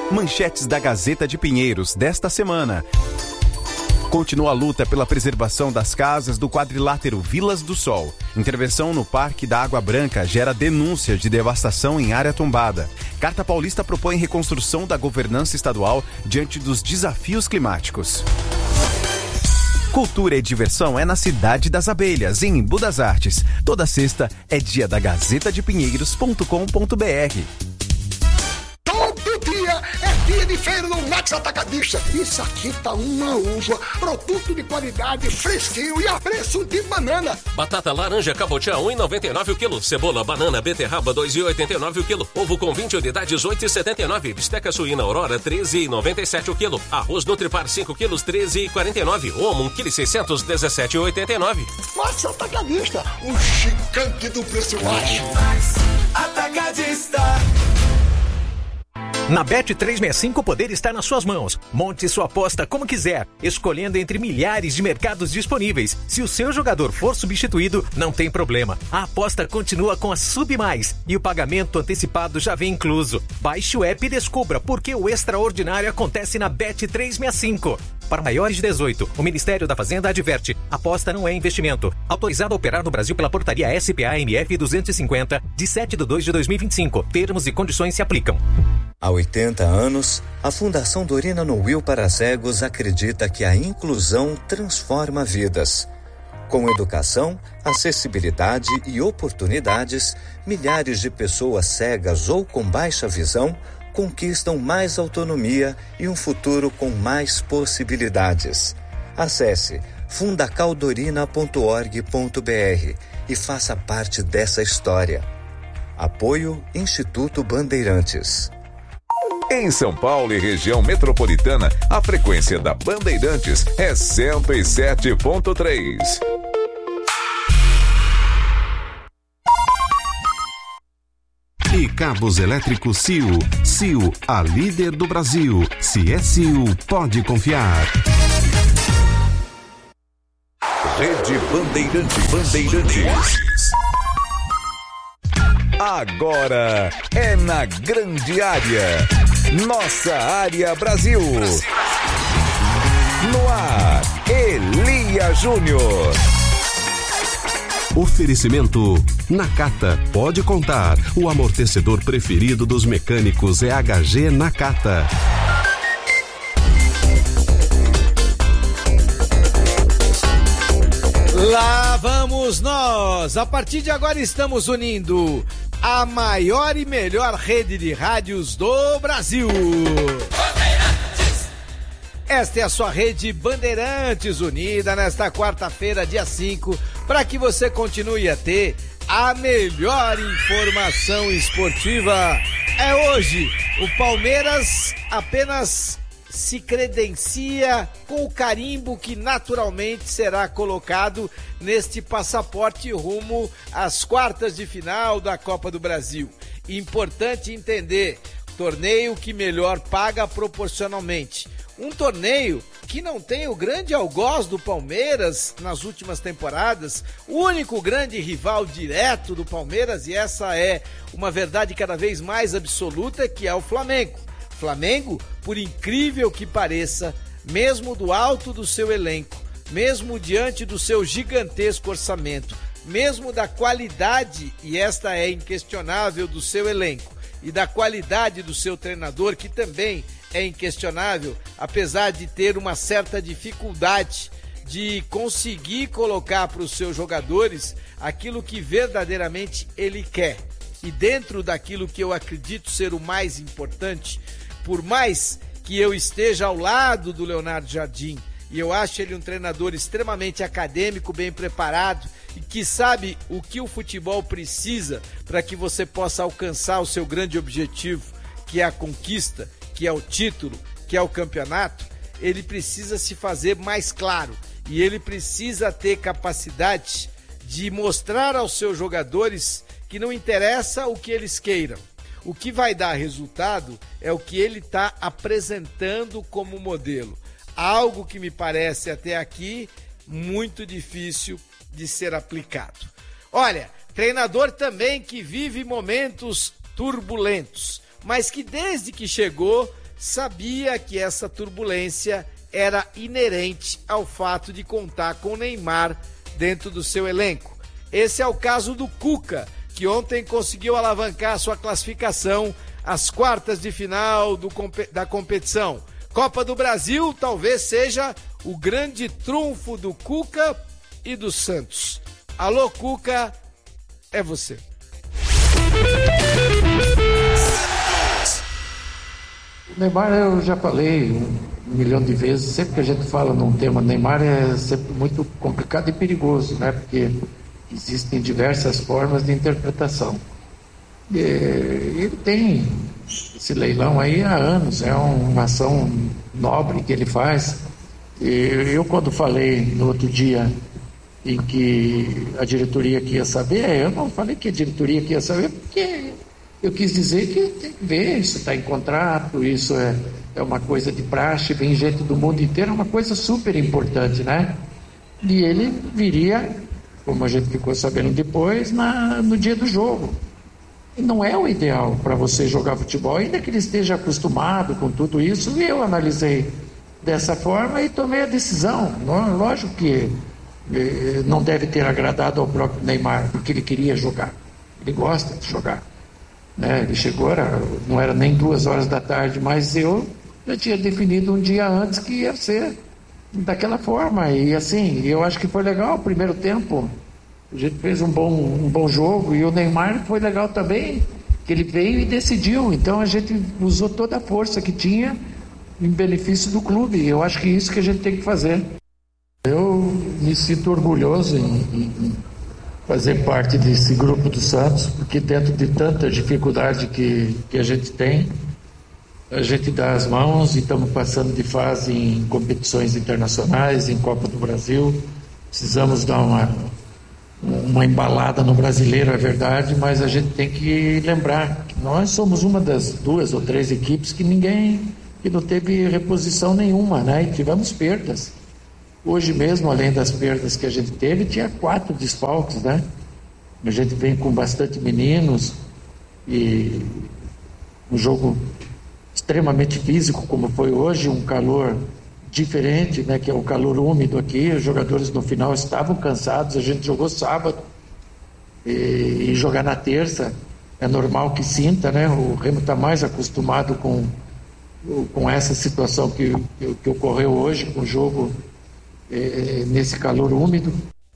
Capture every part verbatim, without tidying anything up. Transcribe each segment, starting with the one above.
Manchetes da Gazeta de Pinheiros desta semana. Continua a luta pela preservação das casas do quadrilátero Vilas do Sol. Intervenção no Parque da Água Branca gera denúncia de devastação em área tombada. Carta Paulista propõe reconstrução da governança estadual diante dos desafios climáticos. Cultura e diversão é na Cidade das Abelhas, em Embu das Artes. Toda sexta é dia da gazeta de pinheiros ponto com ponto b r. Todo dia é dia de feira no Max Atacadista. Isso aqui tá uma uva, produto de qualidade, fresquinho e a preço de banana. Batata laranja cabotiá um real e noventa e nove centavos o quilo. Cebola, banana, beterraba dois reais e oitenta e nove centavos o quilo. Ovo com vinte unidades oito reais e setenta e nove centavos. Bisteca suína Aurora treze reais e noventa e sete centavos o quilo. Arroz Nutripar cinco quilos treze reais e quarenta e nove centavos. Omo um quilo e seiscentos dezessete reais e oitenta e nove centavos. Max Atacadista, o gigante do preço baixo. Max Atacadista. Na Bet trezentos e sessenta e cinco o poder está nas suas mãos. Monte sua aposta como quiser, escolhendo entre milhares de mercados disponíveis. Se o seu jogador for substituído, não tem problema. A aposta continua com a Sub Mais e o pagamento antecipado já vem incluso. Baixe o app e descubra por que o extraordinário acontece na Bet trezentos e sessenta e cinco. Para maiores de dezoito, o Ministério da Fazenda adverte: aposta não é investimento. Autorizado a operar no Brasil pela portaria S P A M F duzentos e cinquenta, de sete de dois de dois mil e vinte e cinco. Termos e condições se aplicam. Há oitenta anos, a Fundação Dorina Noil para Cegos acredita que a inclusão transforma vidas. Com educação, acessibilidade e oportunidades, milhares de pessoas cegas ou com baixa visão conquistam mais autonomia e um futuro com mais possibilidades. Acesse fundacaldorina ponto org ponto b r e faça parte dessa história. Apoio Instituto Bandeirantes. Em São Paulo e região metropolitana, a frequência da Bandeirantes é cento e sete ponto três. E cabos elétricos C I U. C I U, a líder do Brasil. Se é C I U, pode confiar. Rede Bandeirante Bandeirantes. Agora é na grande área. Nossa área Brasil. No ar, Elia Júnior. Oferecimento Nakata, pode contar. O amortecedor preferido dos mecânicos é H G Nakata. Lá vamos nós! A partir de agora estamos unindo a maior e melhor rede de rádios do Brasil. Esta é a sua rede Bandeirantes unida nesta quarta-feira, dia cinco, para que você continue a ter a melhor informação esportiva. É hoje, o Palmeiras apenas se credencia com o carimbo que naturalmente será colocado neste passaporte rumo às quartas de final da Copa do Brasil. Importante entender, torneio que melhor paga proporcionalmente. Um torneio que não tem o grande algoz do Palmeiras nas últimas temporadas, o único grande rival direto do Palmeiras, e essa é uma verdade cada vez mais absoluta, que é o Flamengo. Flamengo, por incrível que pareça, mesmo do alto do seu elenco, mesmo diante do seu gigantesco orçamento, mesmo da qualidade, e esta é inquestionável, do seu elenco, e da qualidade do seu treinador, que também é inquestionável, apesar de ter uma certa dificuldade de conseguir colocar para os seus jogadores aquilo que verdadeiramente ele quer. E dentro daquilo que eu acredito ser o mais importante, por mais que eu esteja ao lado do Leonardo Jardim, e eu acho ele um treinador extremamente acadêmico, bem preparado, e que sabe o que o futebol precisa para que você possa alcançar o seu grande objetivo, que é a conquista, que é o título, que é o campeonato, ele precisa se fazer mais claro, e ele precisa ter capacidade de mostrar aos seus jogadores que não interessa o que eles queiram. O que vai dar resultado é o que ele está apresentando como modelo. Algo que me parece até aqui muito difícil de ser aplicado. Olha, treinador também que vive momentos turbulentos, mas que desde que chegou sabia que essa turbulência era inerente ao fato de contar com o Neymar dentro do seu elenco. Esse é o caso do Cuca, que ontem conseguiu alavancar sua classificação às quartas de final do, da competição. Copa do Brasil talvez seja o grande trunfo do Cuca e do Santos. Alô, Cuca, é você. Neymar, eu já falei um milhão de vezes, sempre que a gente fala num tema Neymar é sempre muito complicado e perigoso, né? Porque existem diversas formas de interpretação. E ele tem esse leilão aí há anos, é uma ação nobre que ele faz. E eu, quando falei no outro dia em que a diretoria queria saber, eu não falei que a diretoria queria saber, porque eu quis dizer que tem que ver, isso está em contrato, isso é, é uma coisa de praxe, vem gente do mundo inteiro, é uma coisa super importante, né? E ele viria, como a gente ficou sabendo depois, na, no dia do jogo. E não é o ideal para você jogar futebol, ainda que ele esteja acostumado com tudo isso, e eu analisei dessa forma e tomei a decisão. Lógico que eh, não deve ter agradado ao próprio Neymar, porque ele queria jogar, ele gosta de jogar. Né? Ele chegou, era, não era nem duas horas da tarde, mas eu já tinha definido um dia antes que ia ser daquela forma. E assim, eu acho que foi legal o primeiro tempo. A gente fez um bom, um bom jogo e o Neymar foi legal também, que ele veio e decidiu. Então a gente usou toda a força que tinha em benefício do clube. Eu acho que é isso que a gente tem que fazer. Eu me sinto orgulhoso em, em fazer parte desse grupo do Santos, porque dentro de tanta dificuldade que, que a gente tem, a gente dá as mãos e estamos passando de fase em competições internacionais, em Copa do Brasil. Precisamos dar uma, uma embalada no brasileiro, é verdade, mas a gente tem que lembrar que nós somos uma das duas ou três equipes que ninguém, que não teve reposição nenhuma, né? E tivemos perdas. Hoje mesmo, além das perdas que a gente teve, tinha quatro desfalques, né? A gente vem com bastante meninos e um jogo extremamente físico, como foi hoje, um calor diferente, né? Que é o calor úmido aqui. Os jogadores no final estavam cansados, a gente jogou sábado e, e jogar na terça é normal que sinta, né? O Remo está mais acostumado com, com essa situação que, que, que ocorreu hoje, com o jogo É, nesse calor úmido.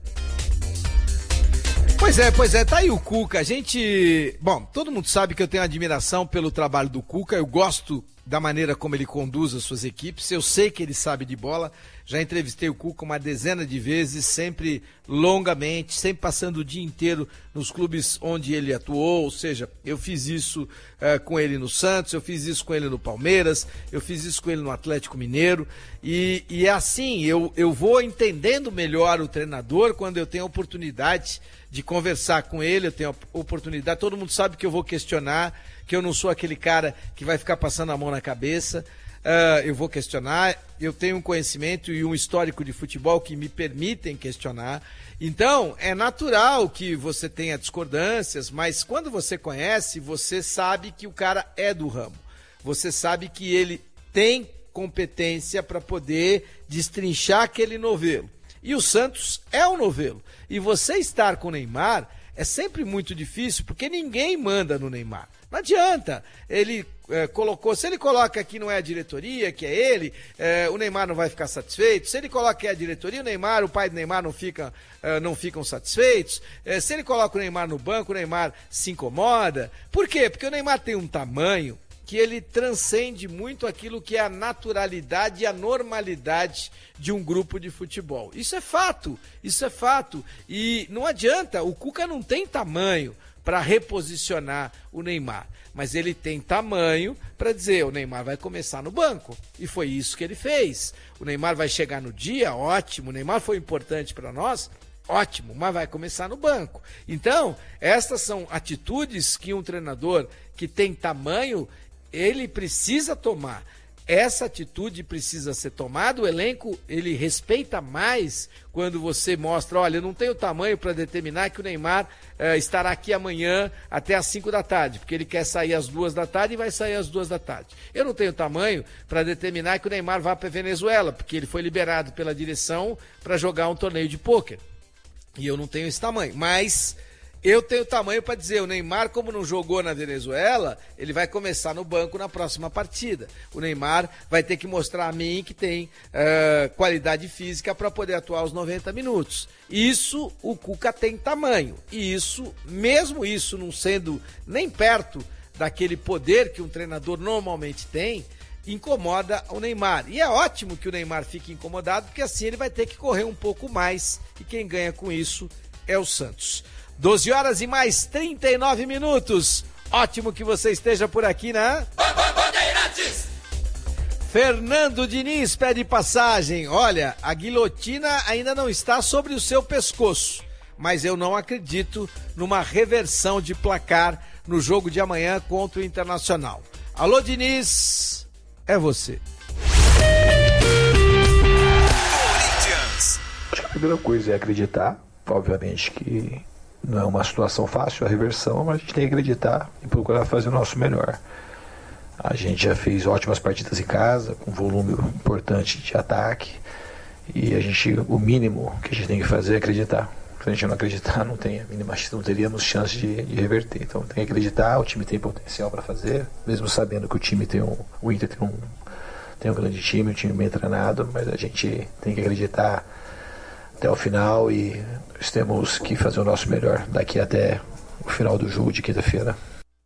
Pois é, pois é, tá aí o Cuca. A gente, bom, todo mundo sabe que eu tenho admiração pelo trabalho do Cuca, eu gosto da maneira como ele conduz as suas equipes, eu sei que ele sabe de bola, já entrevistei o Cuca uma dezena de vezes, sempre longamente, sempre passando o dia inteiro nos clubes onde ele atuou, ou seja, eu fiz isso uh, com ele no Santos, eu fiz isso com ele no Palmeiras, eu fiz isso com ele no Atlético Mineiro, e, e é assim, eu, eu vou entendendo melhor o treinador quando eu tenho a oportunidade de conversar com ele, eu tenho a oportunidade, todo mundo sabe que eu vou questionar, que eu não sou aquele cara que vai ficar passando a mão na cabeça, uh, eu vou questionar, eu tenho um conhecimento e um histórico de futebol que me permitem questionar, então é natural que você tenha discordâncias, mas quando você conhece, você sabe que o cara é do ramo, você sabe que ele tem competência para poder destrinchar aquele novelo, e o Santos é o novelo, e você estar com o Neymar é sempre muito difícil, porque ninguém manda no Neymar. Não adianta, ele é, colocou, se ele coloca que não é a diretoria, que é ele, é, o Neymar não vai ficar satisfeito, se ele coloca que é a diretoria, o Neymar, o pai do Neymar não, fica, é, não ficam satisfeitos, é, se ele coloca o Neymar no banco, o Neymar se incomoda. Por quê? Porque o Neymar tem um tamanho que ele transcende muito aquilo que é a naturalidade e a normalidade de um grupo de futebol. Isso é fato, isso é fato. E não adianta, o Cuca não tem tamanho para reposicionar o Neymar, mas ele tem tamanho para dizer, o Neymar vai começar no banco, e foi isso que ele fez. O Neymar vai chegar no dia, ótimo, o Neymar foi importante para nós, ótimo, mas vai começar no banco. Então, estas são atitudes que um treinador que tem tamanho, ele precisa tomar. essa atitude precisa ser tomada. O elenco, ele respeita mais quando você mostra, olha, eu não tenho tamanho para determinar que o Neymar eh, estará aqui amanhã até às cinco da tarde, porque ele quer sair às duas da tarde e vai sair às duas da tarde. Eu não tenho tamanho para determinar que o Neymar vá para a Venezuela, porque ele foi liberado pela direção para jogar um torneio de pôquer. E eu não tenho esse tamanho, mas eu tenho tamanho para dizer, o Neymar, como não jogou na Venezuela, ele vai começar no banco na próxima partida. O Neymar vai ter que mostrar a mim que tem uh, qualidade física para poder atuar os noventa minutos. Isso, o Cuca tem tamanho. E isso, mesmo isso não sendo nem perto daquele poder que um treinador normalmente tem, incomoda o Neymar. E é ótimo que o Neymar fique incomodado, porque assim ele vai ter que correr um pouco mais. E quem ganha com isso é o Santos. doze horas e mais trinta e nove minutos. Ótimo que você esteja por aqui, né? Bandeirantes! Fernando Diniz pede passagem. Olha, a guilhotina ainda não está sobre o seu pescoço, mas eu não acredito numa reversão de placar no jogo de amanhã contra o Internacional. Alô, Diniz, é você. Acho que a primeira coisa é acreditar, obviamente que não é uma situação fácil a reversão, mas a gente tem que acreditar e procurar fazer o nosso melhor. A gente já fez ótimas partidas em casa, com volume importante de ataque, e a gente, o mínimo que a gente tem que fazer é acreditar. Se a gente não acreditar, não, tem a mínima, não teríamos chance de, de reverter. Então tem que acreditar, o time tem potencial para fazer, mesmo sabendo que o time tem um, o Inter tem um, tem um grande time, um time bem treinado, mas a gente tem que acreditar até o final e nós temos que fazer o nosso melhor daqui até o final do jogo de quinta-feira.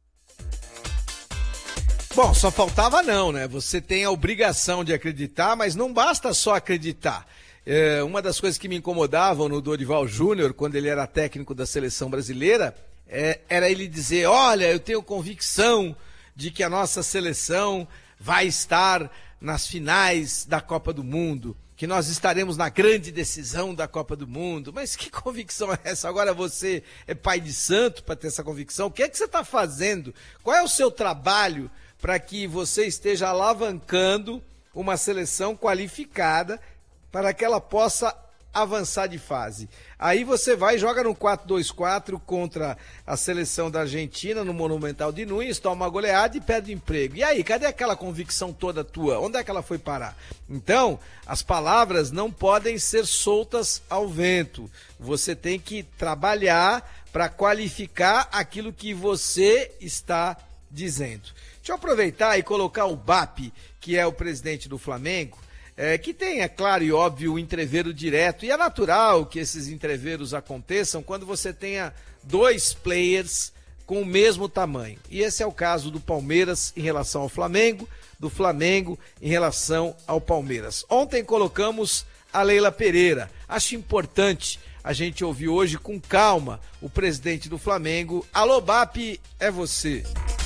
Bom, só faltava não, né? Você tem a obrigação de acreditar, mas não basta só acreditar. É, uma das coisas que me incomodavam no Dorival Júnior, quando ele era técnico da seleção brasileira, é, era ele dizer, olha, eu tenho convicção de que a nossa seleção vai estar nas finais da Copa do Mundo, que nós estaremos na grande decisão da Copa do Mundo. Mas que convicção é essa? Agora você é pai de santo para ter essa convicção? O que é que você está fazendo? Qual é o seu trabalho para que você esteja alavancando uma seleção qualificada para que ela possa avançar de fase? Aí você vai e joga no quatro dois quatro contra a seleção da Argentina, no Monumental de Núñez, toma uma goleada e perde o emprego. E aí, cadê aquela convicção toda tua? Onde é que ela foi parar? Então, as palavras não podem ser soltas ao vento. Você tem que trabalhar para qualificar aquilo que você está dizendo. Deixa eu aproveitar e colocar o B A P, que é o presidente do Flamengo, É, que tem, é claro e óbvio, o entreveiro direto, e é natural que esses entreveros aconteçam quando você tenha dois players com o mesmo tamanho. E esse é o caso do Palmeiras em relação ao Flamengo, do Flamengo em relação ao Palmeiras. Ontem colocamos a Leila Pereira. Acho importante a gente ouvir hoje com calma o presidente do Flamengo. Alô, B A P, é você.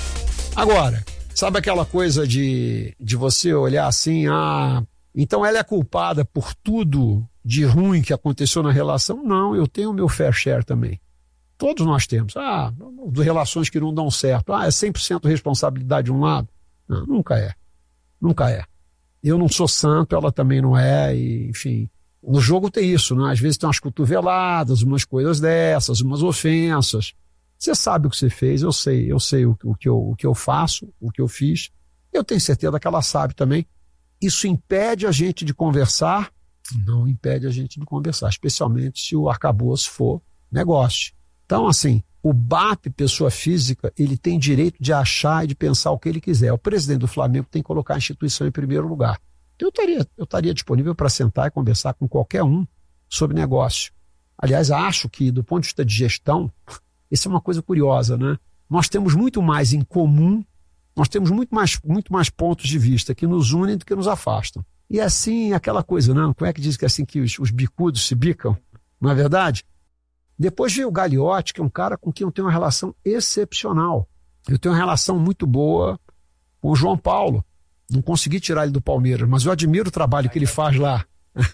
Agora, sabe aquela coisa de, de você olhar assim, ah... então ela é culpada por tudo de ruim que aconteceu na relação? Não, eu tenho o meu fair share também. Todos nós temos. Ah, de relações que não dão certo. Ah, é cem por cento responsabilidade de um lado? Não, nunca é. Nunca é. Eu não sou santo, ela também não é, e, enfim. No jogo tem isso, né? Às vezes tem umas cotoveladas, umas coisas dessas, umas ofensas. Você sabe o que você fez, eu sei. Eu sei o, o, que, eu, o que eu faço, o que eu fiz. Eu tenho certeza que ela sabe também. Isso impede a gente de conversar? Não impede a gente de conversar, especialmente se o arcabouço for negócio. Então, assim, o B A P, pessoa física, ele tem direito de achar e de pensar o que ele quiser. O presidente do Flamengo tem que colocar a instituição em primeiro lugar. Eu estaria, eu estaria disponível para sentar e conversar com qualquer um sobre negócio. Aliás, acho que, do ponto de vista de gestão, isso é uma coisa curiosa, né? Nós temos muito mais em comum. Nós temos muito mais, muito mais pontos de vista que nos unem do que nos afastam. E assim, aquela coisa, não? Como é que diz que é assim que os, os bicudos se bicam? Não é verdade? Depois veio o Gagliotti, que é um cara com quem eu tenho uma relação excepcional. Eu tenho uma relação muito boa com o João Paulo. Não consegui tirar ele do Palmeiras, mas eu admiro o trabalho que ele faz lá.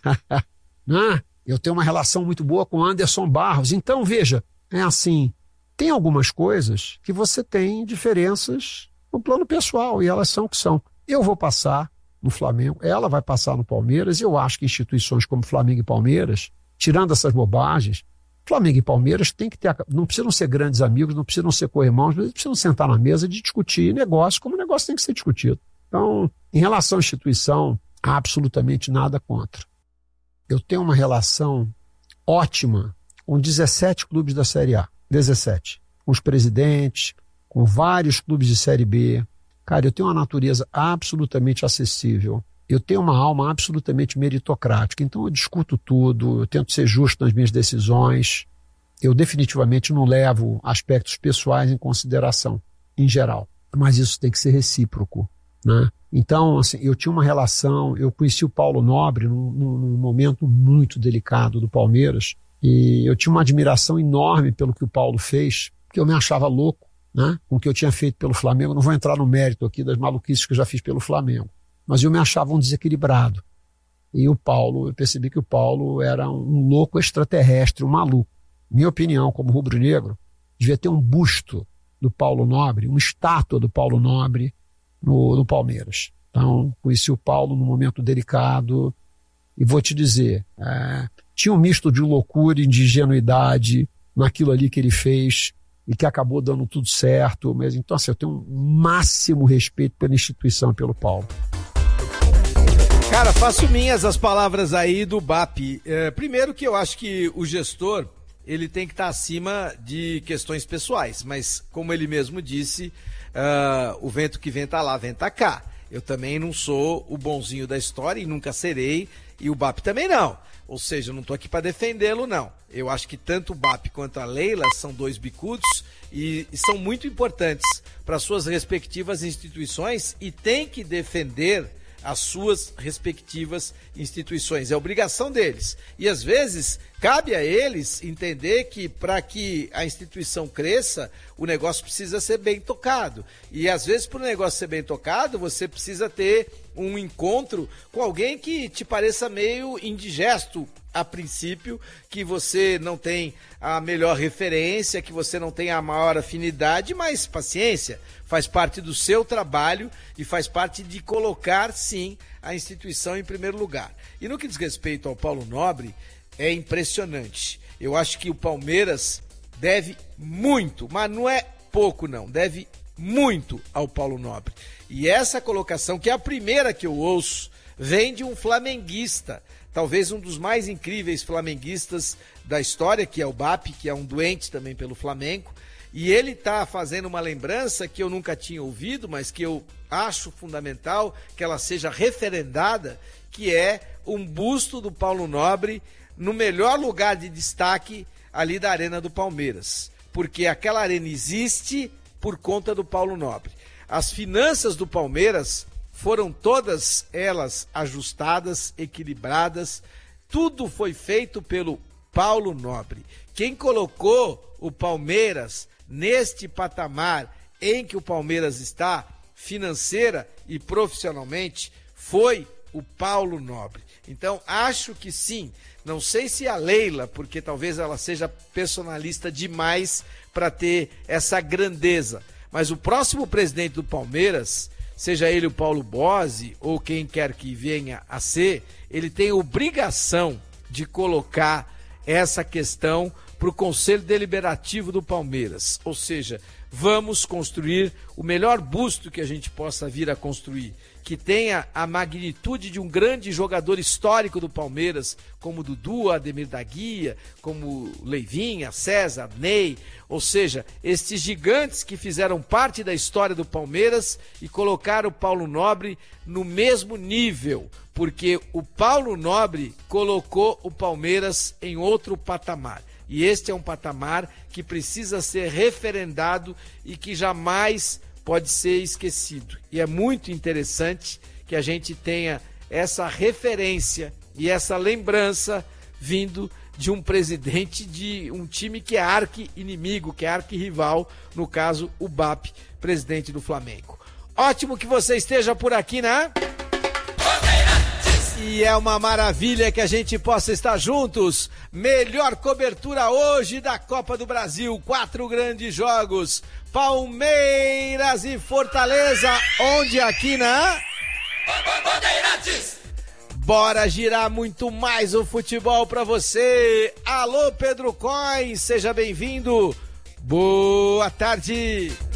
Né? Eu tenho uma relação muito boa com o Anderson Barros. Então, veja, é assim, tem algumas coisas que você tem diferenças no plano pessoal, e elas são o que são. Eu vou passar no Flamengo, ela vai passar no Palmeiras, e eu acho que instituições como Flamengo e Palmeiras, tirando essas bobagens, Flamengo e Palmeiras tem que ter, não precisam ser grandes amigos, não precisam ser co-irmãos, mas precisam sentar na mesa de discutir negócio como o negócio tem que ser discutido. Então, em relação à instituição, absolutamente nada contra. Eu tenho uma relação ótima com dezessete clubes da Série A, dezessete, com os presidentes, com vários clubes de Série B. Cara, eu tenho uma natureza absolutamente acessível. Eu tenho uma alma absolutamente meritocrática. Então eu discuto tudo, eu tento ser justo nas minhas decisões. Eu definitivamente não levo aspectos pessoais em consideração, em geral. Mas isso tem que ser recíproco, né? Então, assim, eu tinha uma relação, eu conheci o Paulo Nobre num, num momento muito delicado do Palmeiras, e eu tinha uma admiração enorme pelo que o Paulo fez, porque eu me achava louco, né, com o que eu tinha feito pelo Flamengo. Não vou entrar no mérito aqui das maluquices que eu já fiz pelo Flamengo, mas eu me achava um desequilibrado. E o Paulo, eu percebi que o Paulo era um louco extraterrestre, um maluco. Minha opinião, como rubro-negro, devia ter um busto do Paulo Nobre, uma estátua do Paulo Nobre no, no Palmeiras. Então, conheci o Paulo num momento delicado, e vou te dizer, é, tinha um misto de loucura e de ingenuidade naquilo ali que ele fez, e que acabou dando tudo certo. Mas então, assim, eu tenho um máximo respeito pela instituição e pelo Paulo. Cara, faço minhas as palavras aí do B A P. É, primeiro que eu acho que o gestor, ele tem que estar acima de questões pessoais, mas como ele mesmo disse, uh, o vento que venta lá, venta cá. Eu também não sou o bonzinho da história e nunca serei, e o B A P também não. Ou seja, eu não estou aqui para defendê-lo, não. Eu acho que tanto o B A P quanto a Leila são dois bicudos e, e são muito importantes para suas respectivas instituições, e tem que defender as suas respectivas instituições. É obrigação deles. E às vezes cabe a eles entender que para que a instituição cresça, o negócio precisa ser bem tocado. E às vezes, para o negócio ser bem tocado, você precisa ter um encontro com alguém que te pareça meio indigesto a princípio, que você não tem a melhor referência, que você não tem a maior afinidade, mas paciência, faz parte do seu trabalho e faz parte de colocar, sim, a instituição em primeiro lugar. E no que diz respeito ao Paulo Nobre, é impressionante. Eu acho que o Palmeiras deve muito, mas não é pouco não, deve muito ao Paulo Nobre. E essa colocação, que é a primeira que eu ouço, vem de um flamenguista, talvez um dos mais incríveis flamenguistas da história, que é o B A P, que é um doente também pelo Flamengo, e ele está fazendo uma lembrança que eu nunca tinha ouvido, mas que eu acho fundamental que ela seja referendada, que é um busto do Paulo Nobre no melhor lugar de destaque ali da Arena do Palmeiras, porque aquela arena existe por conta do Paulo Nobre. As finanças do Palmeiras foram todas elas ajustadas, equilibradas, tudo foi feito pelo Paulo Nobre. Quem colocou o Palmeiras neste patamar em que o Palmeiras está, financeira e profissionalmente, foi o Paulo Nobre. Então, acho que sim, não sei se a Leila, porque talvez ela seja personalista demais para ter essa grandeza, mas o próximo presidente do Palmeiras, seja ele o Paulo Bozzi ou quem quer que venha a ser, ele tem obrigação de colocar essa questão para o Conselho Deliberativo do Palmeiras. Ou seja, vamos construir o melhor busto que a gente possa vir a construir, que tenha a magnitude de um grande jogador histórico do Palmeiras, como Dudu, Ademir da Guia, como Leivinha, César, Ney, ou seja, estes gigantes que fizeram parte da história do Palmeiras e colocaram o Paulo Nobre no mesmo nível, porque o Paulo Nobre colocou o Palmeiras em outro patamar. E este é um patamar que precisa ser referendado e que jamais pode ser esquecido. E é muito interessante que a gente tenha essa referência e essa lembrança vindo de um presidente de um time que é arqui-inimigo, que é arqui-rival, no caso o B A P, presidente do Flamengo. Ótimo que você esteja por aqui, né? E é uma maravilha que a gente possa estar juntos. Melhor cobertura hoje da Copa do Brasil. Quatro grandes jogos. Palmeiras e Fortaleza. Onde aqui na... Bora girar muito mais o futebol pra você. Alô, Pedro Coin, seja bem-vindo. Boa tarde.